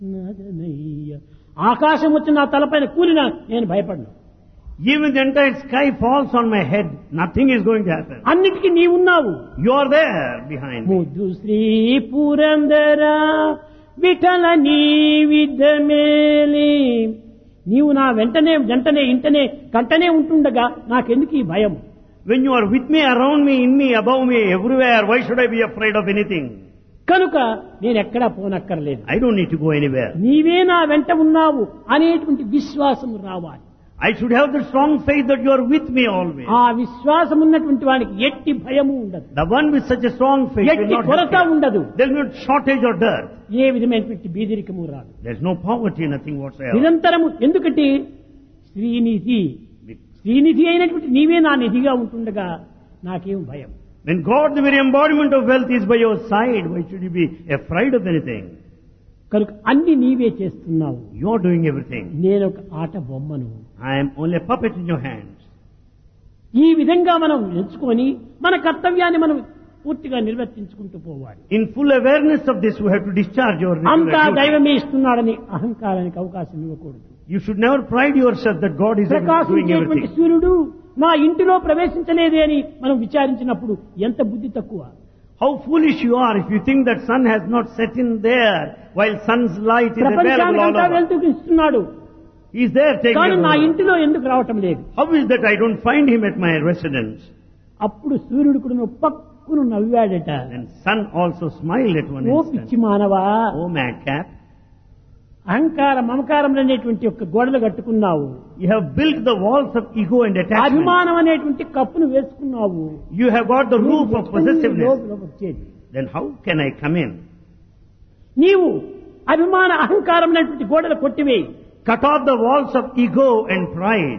నాదనయ్య ఆకాశం వచ్చి నా తలపైన కూలినా నేను భయపడను. Even the entire sky falls on my head, nothing is going to happen. అన్నిటికీ నీవున్నావు. You are there behind me. ముద్దు శ్రీ పురందర విఠల నీ విద్యమేలి నీవు నా వెంటనే జంటనే ఇంటనే కంటనే ఉంటుండగా నాకెందుకు ఈ భయం? When you are with me, around me, in me, above me, everywhere, why should I be afraid of anything? కనుక నేను ఎక్కడా పోనక్కర్లేదు. I don't need to go anywhere. నీవే నా వెంట ఉన్నావు అనేటువంటి విశ్వాసం రావాలి. I should have the strong faith that you are with me always. ఆ విశ్వాసం ఉన్నటువంటి వానికి ఎట్టి భయము ఉండదు. The one with such a strong faith will ఎట్టి not కొరత have fear. ఉండదు. There is no shortage or dearth. ఏ విధమైనటువంటి బీదరికము రాదు. There is no poverty, nothing whatsoever. నిరంతరము ఎందుకంటే శ్రీనిధి అయినటువంటి నీవే నా నిధిగా ఉంటుండగా నాకేం భయం? When God, the very embodiment of wealth, is by your side, why should you be afraid of anything? కనుక అన్ని నీవే చేస్తున్నావు. You are doing everything. నేను ఒక ఆట బొమ్మను. I am only a puppet in your hands. ఈ విధంగా మనం ఎంచుకొని మన కర్తవ్యాన్ని మనం పూర్తిగా నిర్వర్తించుకుంటూ పోవాలి. In full awareness of this, we have to discharge your అంతా duty. దైవమే ఇస్తున్నాడని అహంకారానికి అవకాశం ఇవ్వకూడదు. You should never pride yourself that God is doing ప్రకాశించేటువంటి everything. సూర్యుడు నా ఇంటిలో ప్రవేశించలేదే అని మనం విచారించినప్పుడు ఎంత బుద్ధి తక్కువ. How foolish you are if you think that sun has not set in there while sun's light is available all ప్రపంచానికంతా over. వెళ్తూ ఇస్తున్నాడు He is there taking కానీ నా over. ఇంటిలో ఎందుకు రావటం లేదు? How is that I don't find him at my residence? అప్పుడు సూర్యుడు కూడా పక్కును నవ్వాడట. Then sun also smiled at one oh instant. పిచ్చి మానవా, Oh madcap, అహంకార మమకారం అనేటువంటి ఒక గోడలు కట్టుకున్నావు. you have built the walls of ego and attachment. అభిమానం అనేటువంటి కప్పును వేసుకున్నావు. You have got the roof of possessiveness. లోపలికి వచ్చేది. Then how can I come in? నీవు అభిమాన అహంకారం అనేటువంటి గోడలు కొట్టివేయి. Cut off the walls of ego and pride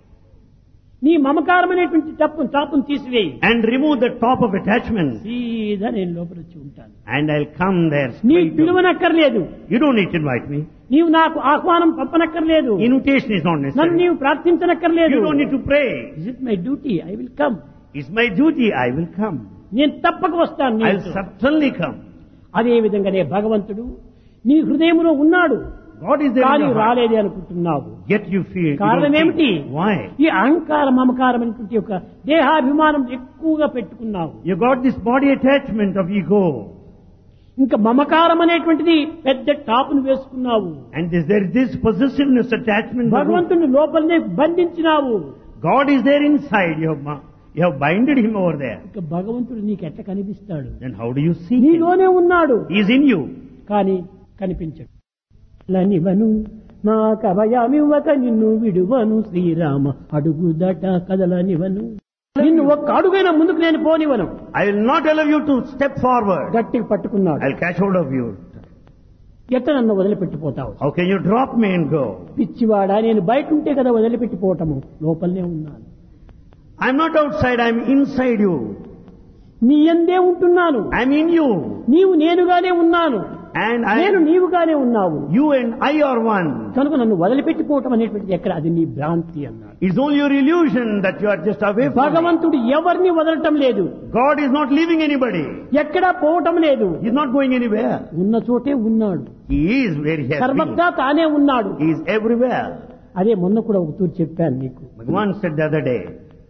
నీ మమకారం అనేటువంటి చాపును తీసివేయి. and remove the top of attachment, సీదా నేను లోపల వచ్చి ఉంటాను. and I'll come there నీ straight to you. పిలువనక్కర్లేదు. You don't need to invite me. నీవు నాకు ఆహ్వానం పంపనక్కర్లేదు. Invitation is not నన్ను necessary. నీవు ప్రార్థించనక్కర్లేదు. You don't need to pray. Is it my duty? I will come. It's my duty. I will come. నేను తప్పక వస్తాను. I'll certainly come. అదే విధంగానే భగవంతుడు నీ హృదయంలో ఉన్నాడు. God is there in కానీ your heart. రాలేదే అనుకుంటున్నావు. Yet you feel. you కారణం don't ఏమిటి? feel. Why? ఈ అహంకార మమకారం అనేటువంటి ఒక దేహాభిమానం ఎక్కువగా పెట్టుకున్నావు. You got this body attachment of ego. ఇంకా మమకారం అనేటువంటిది పెద్ద టాపును వేసుకున్నావు. And there is this possessiveness attachment. భగవంతుని లోపలనే బంధించినావు. God is there inside. You have binded him over there. ఇంకా భగవంతుడు నీకు ఎట్లా కనిపిస్తాడు? Then how do you see him? నీలోనే ఉన్నాడు He is in you. కానీ కనిపించడు. లనివను నాకభయమివ్వక నిన్ను విడువను శ్రీరామ అడుగుదట కదలనివను. నిన్ను ఒక్క అడుగైనా ముందుకు నేను పోనివను. I will not allow you to step forward. గట్టిగా పట్టుకున్నాడు. I'll catch hold of you. ఎట్లా నన్ను వదిలిపెట్టిపోతావు? How can you drop me and go? పిచ్చివాడా, నేను బయట ఉంటే కదా వదిలిపెట్టిపోవటము, లోపలనే ఉన్నాను. I'm not outside. I'm inside you. నీ యందే ఉంటున్నాను. I'm in you. నీవు నేనుగానే ఉన్నాను. And నేను నీవుగానే ఉన్నావు. you and I are one. కనుక నన్ను వదిలిపెట్టిపోవటం అనేటువంటిది ఎక్కడ? అది నీ భ్రాంతి అన్నాడు. It's only your illusion that you are just away from me. భగవంతుడు ఎవరిని వదలటం లేదు. God is not leaving anybody. ఎక్కడా పోవటం లేదు. He's not going anywhere. ఉన్న చోటే ఉన్నాడు. He is where he has been. సర్వత్రా తానే ఉన్నాడు. He is everywhere. అదే మొన్న కూడా ఒక తూరు చెప్పాను నీకు. Bhagavan said the other day,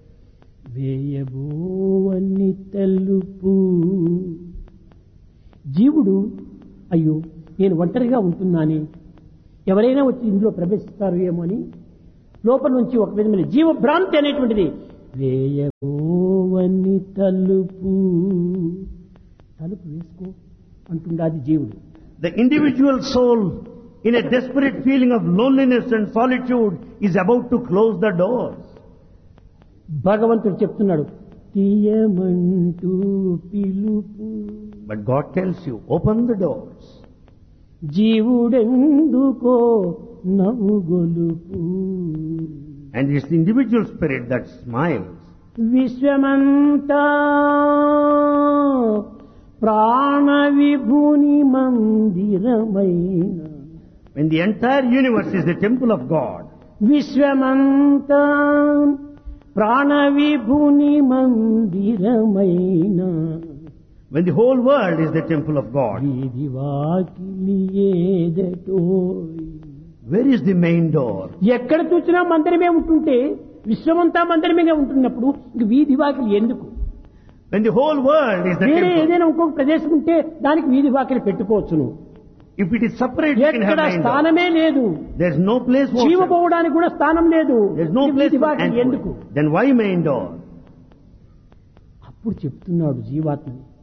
వేయబోవని తెలుపు జీవుడు అయ్యో నేను ఒంటరిగా ఉంటున్నాని, ఎవరైనా వచ్చి ఇందులో ప్రవేశిస్తారు ఏమో అని లోపల నుంచి ఒక విధమైన జీవభ్రాంతి అనేటువంటిది. వేయబోవని తలుపు వేసుకో అంటుండాది జీవుడు. the individual soul in a desperate feeling of loneliness and solitude is about to close the doors. భగవంతుడు చెప్తున్నాడు తీయమంటూ పిలుపు. But God tells you, open the doors. జీవుడెందుకో నవ్వుగొలుపు. And it's the individual spirit that smiles. విశ్వమంతా ప్రాణ విభుని మందిరమైన. When the entire universe is the temple of God. విశ్వమంతా ప్రాణ విభుని మందిరమైన when the whole world is the temple of God. వీధి వాకిలి ఏదటోయ్. Where is the main door? ఎక్కడ చూసినా మందిరమే ఉంటుంటే, విశ్వమంతా మందిరమే ఉంటున్నప్పుడు ఇంక వీధి వాకిలి ఎందుకు? When the whole world is the వేరే temple. ఏదైనా ఇంకొక ప్రదేశం ఉంటే దానికి వీధి వాకిలి పెట్టుకోవచ్చును. If it is separate, you can have ఎక్కడ main door. స్థానమే లేదు, There's no place for జీవ them. పోవడానికి కూడా స్థానం లేదు. There's no ఈ place వీధి for వాకిలి ఎందుకు? entry. Then why main door? అప్పుడు చెప్తున్నాడు జీవాత్మని,